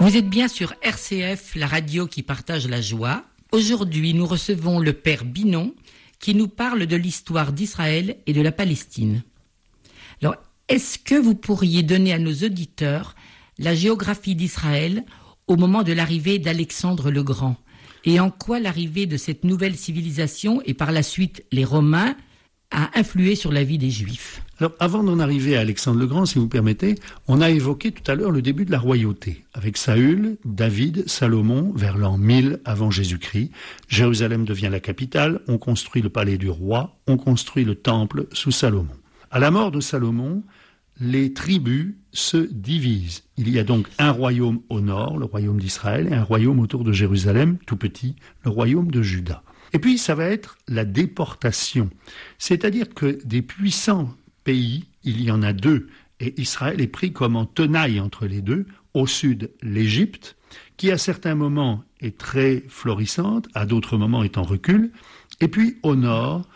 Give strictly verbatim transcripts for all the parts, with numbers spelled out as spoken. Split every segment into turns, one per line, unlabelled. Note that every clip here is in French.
Vous êtes bien sur R C F, la radio qui partage la joie. Aujourd'hui, nous recevons le père Binon qui nous parle de l'histoire d'Israël et de la Palestine. Alors, est-ce que vous pourriez donner à nos auditeurs la géographie d'Israël au moment de l'arrivée d'Alexandre le Grand, et en quoi l'arrivée de cette nouvelle civilisation et par la suite les Romains a influé sur la vie des Juifs?
Alors, avant d'en arriver à Alexandre le Grand, si vous permettez, on a évoqué tout à l'heure le début de la royauté, avec Saül, David, Salomon, vers l'an mille avant Jésus-Christ. Jérusalem devient la capitale, on construit le palais du roi, on construit le temple sous Salomon. À la mort de Salomon, les tribus se divisent. Il y a donc un royaume au nord, le royaume d'Israël, et un royaume autour de Jérusalem, tout petit, le royaume de Juda. Et puis ça va être la déportation, c'est-à-dire que des puissants pays, il y en a deux, et Israël est pris comme en tenaille entre les deux. Au sud, l'Égypte, qui à certains moments est très florissante, à d'autres moments est en recul, et puis au nord,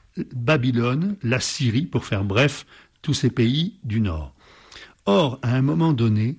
Babylone, la Syrie, pour faire bref, tous ces pays du nord. Or, à un moment donné,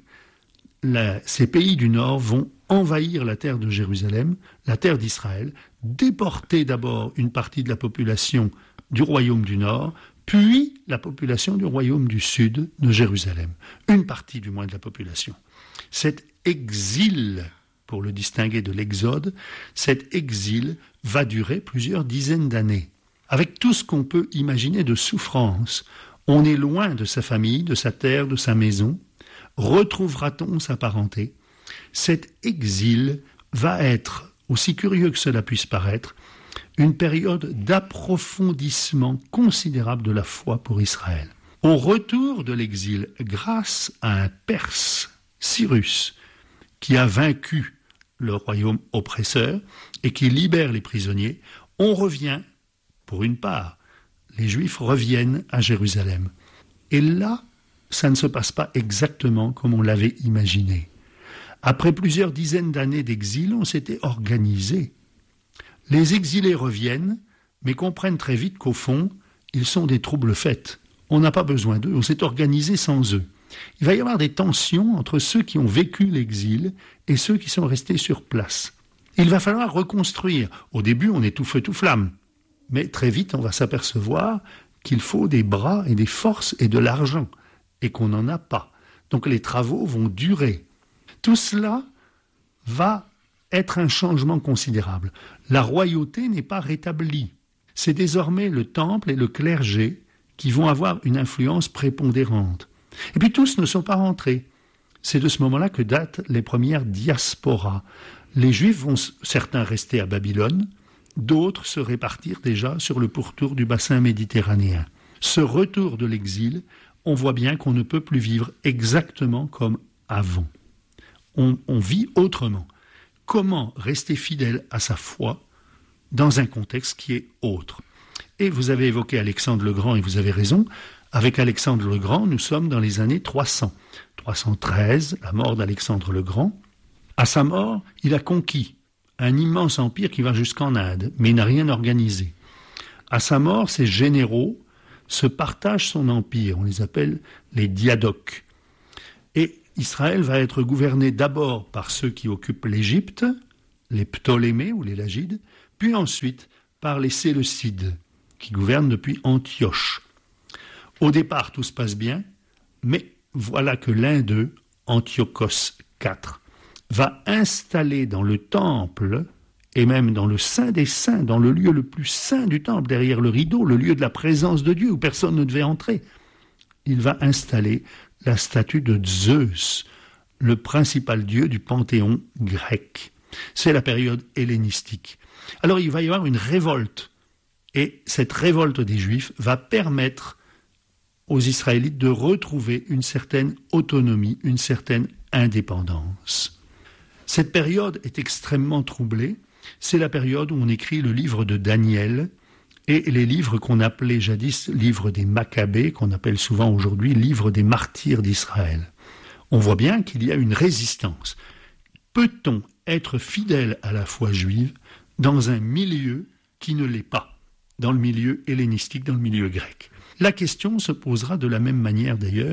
la, ces pays du nord vont envahir la terre de Jérusalem, la terre d'Israël, déporter d'abord une partie de la population du royaume du nord, puis la population du royaume du sud de Jérusalem. Une partie du moins de la population. Cet exil, pour le distinguer de l'exode, cet exil va durer plusieurs dizaines d'années. Avec tout ce qu'on peut imaginer de souffrance, on est loin de sa famille, de sa terre, de sa maison. Retrouvera-t-on sa parenté? Cet exil va être, aussi curieux que cela puisse paraître, une période d'approfondissement considérable de la foi pour Israël. Au retour de l'exil, grâce à un Perse, Cyrus, qui a vaincu le royaume oppresseur et qui libère les prisonniers, on revient, pour une part, les Juifs reviennent à Jérusalem. Et là, ça ne se passe pas exactement comme on l'avait imaginé. Après plusieurs dizaines d'années d'exil, on s'était organisé. Les exilés reviennent, mais comprennent très vite qu'au fond, ils sont des troubles faits. On n'a pas besoin d'eux, on s'est organisé sans eux. Il va y avoir des tensions entre ceux qui ont vécu l'exil et ceux qui sont restés sur place. Il va falloir reconstruire. Au début, on est tout feu, tout flamme. Mais très vite, on va s'apercevoir qu'il faut des bras et des forces et de l'argent, et qu'on n'en a pas. Donc les travaux vont durer. Tout cela va être un changement considérable. La royauté n'est pas rétablie. C'est désormais le temple et le clergé qui vont avoir une influence prépondérante. Et puis tous ne sont pas rentrés. C'est de ce moment-là que datent les premières diasporas. Les Juifs vont certains rester à Babylone, d'autres se répartir déjà sur le pourtour du bassin méditerranéen. Ce retour de l'exil, on voit bien qu'on ne peut plus vivre exactement comme avant. On, on vit autrement. Comment rester fidèle à sa foi dans un contexte qui est autre? Et vous avez évoqué Alexandre le Grand, et vous avez raison. Avec Alexandre le Grand, nous sommes dans les années trois cents. trois cent treize, la mort d'Alexandre le Grand. À sa mort, il a conquis un immense empire qui va jusqu'en Inde, mais il n'a rien organisé. À sa mort, ses généraux se partagent son empire, on les appelle les diadoques. Et Israël va être gouverné d'abord par ceux qui occupent l'Égypte, les Ptolémées ou les Lagides, puis ensuite par les Séleucides, qui gouvernent depuis Antioche. Au départ, tout se passe bien, mais voilà que l'un d'eux, Antiochos quatre, va installer dans le temple, et même dans le Saint des Saints, dans le lieu le plus saint du temple, derrière le rideau, le lieu de la présence de Dieu, où personne ne devait entrer, il va installer la statue de Zeus, le principal dieu du panthéon grec. C'est la période hellénistique. Alors il va y avoir une révolte, et cette révolte des Juifs va permettre aux Israélites de retrouver une certaine autonomie, une certaine indépendance. Cette période est extrêmement troublée. C'est la période où on écrit le livre de Daniel et les livres qu'on appelait jadis livre des Maccabées, qu'on appelle souvent aujourd'hui livre des martyrs d'Israël. On voit bien qu'il y a une résistance. Peut-on être fidèle à la foi juive dans un milieu qui ne l'est pas, dans le milieu hellénistique, dans le milieu grec? La question se posera de la même manière d'ailleurs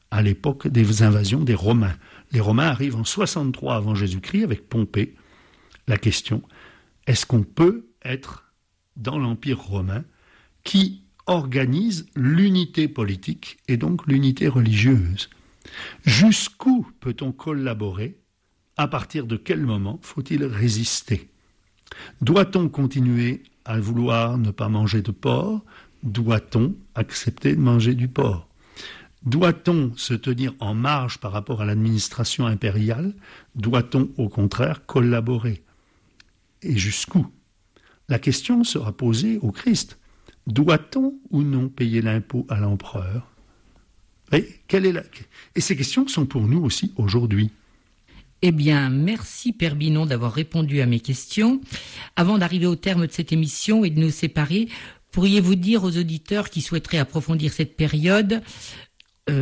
à l'époque des invasions des Romains. Les Romains arrivent en soixante-trois avant Jésus-Christ avec Pompée. La question, est-ce qu'on peut être dans l'Empire romain qui organise l'unité politique et donc l'unité religieuse? Jusqu'où peut-on collaborer? À partir de quel moment faut-il résister? Doit-on continuer à vouloir ne pas manger de porc? Doit-on accepter de manger du porc? Doit-on se tenir en marge par rapport à l'administration impériale? Doit-on au contraire collaborer? Et jusqu'où? La question sera posée au Christ. Doit-on ou non payer l'impôt à l'empereur? Et, quelle est la... Et ces questions sont pour nous aussi aujourd'hui.
Eh bien, merci Père Binon d'avoir répondu à mes questions. Avant d'arriver au terme de cette émission et de nous séparer, pourriez-vous dire aux auditeurs qui souhaiteraient approfondir cette période euh,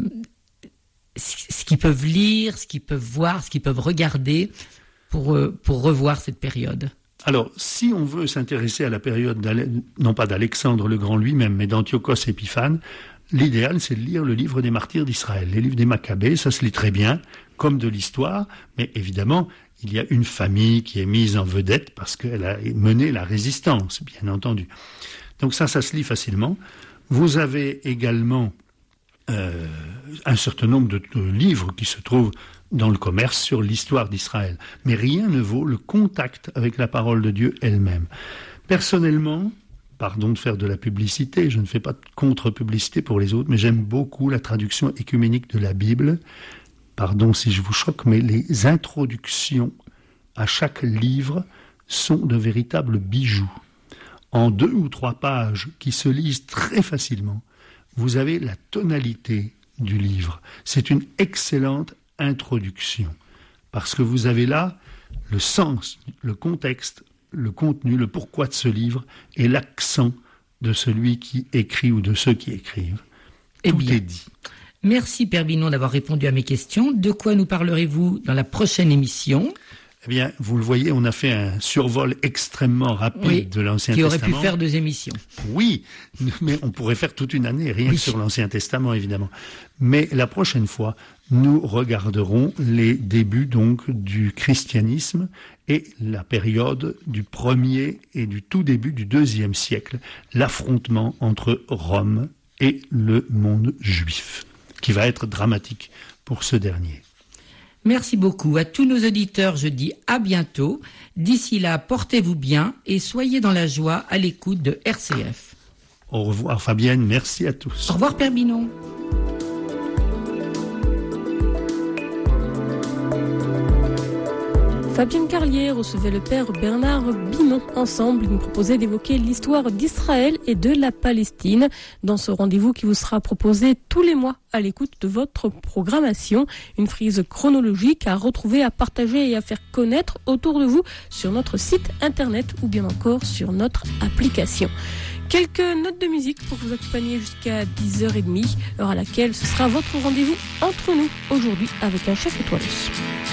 ce qu'ils peuvent lire, ce qu'ils peuvent voir, ce qu'ils peuvent regarder pour, euh, pour revoir cette période?
Alors, si on veut s'intéresser à la période, non pas d'Alexandre le Grand lui-même, mais d'Antiochos Épiphane, l'idéal, c'est de lire le livre des martyrs d'Israël. Les livres des Maccabées, ça se lit très bien, comme de l'histoire, mais évidemment, il y a une famille qui est mise en vedette parce qu'elle a mené la résistance, bien entendu. Donc ça, ça se lit facilement. Vous avez également euh, un certain nombre de, de livres qui se trouvent dans le commerce sur l'histoire d'Israël. Mais rien ne vaut le contact avec la parole de Dieu elle-même. Personnellement, pardon de faire de la publicité, je ne fais pas de contre-publicité pour les autres, mais j'aime beaucoup la traduction écuménique de la Bible. Pardon si je vous choque, mais les introductions à chaque livre sont de véritables bijoux. En deux ou trois pages qui se lisent très facilement, vous avez la tonalité du livre. C'est une excellente introduction, parce que vous avez là le sens, le contexte, le contenu, le pourquoi de ce livre et l'accent de celui qui écrit ou de ceux qui écrivent.
Eh
Tout
bien,
est dit.
Merci Père Binon d'avoir répondu à mes questions. De quoi nous parlerez-vous dans la prochaine émission?
Eh bien, vous le voyez, on a fait un survol extrêmement rapide
Oui,
de l'Ancien
qui
Testament.
aurait pu faire deux émissions.
Oui, mais on pourrait faire toute une année, rien
Oui.
que sur l'Ancien Testament, évidemment. Mais la prochaine fois, nous regarderons les débuts donc du christianisme et la période du premier et du tout début du deuxième siècle, l'affrontement entre Rome et le monde juif, qui va être dramatique pour ce dernier.
Merci beaucoup à tous nos auditeurs. Je dis à bientôt. D'ici là, portez-vous bien et soyez dans la joie à l'écoute de R C F.
Au revoir Fabienne, merci à tous.
Au revoir Père Binon.
Fabienne Carlier recevait le père Bernard Binon. Ensemble, ils nous proposaient d'évoquer l'histoire d'Israël et de la Palestine dans ce rendez-vous qui vous sera proposé tous les mois à l'écoute de votre programmation. Une frise chronologique à retrouver, à partager et à faire connaître autour de vous sur notre site internet ou bien encore sur notre application. Quelques notes de musique pour vous accompagner jusqu'à dix heures trente, heure à laquelle ce sera votre rendez-vous entre nous aujourd'hui avec un chef étoilé.